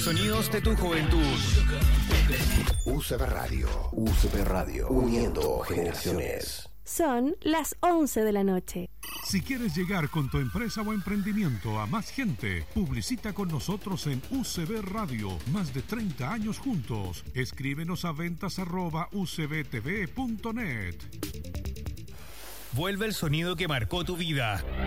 Sonidos de tu juventud. UCB Radio, uniendo generaciones. Son las 11 de la noche. Si quieres llegar con tu empresa o emprendimiento a más gente, publicita con nosotros en UCB Radio. Más de 30 años juntos. Escríbenos a ventas@ucbtv.net. Vuelve el sonido que marcó tu vida.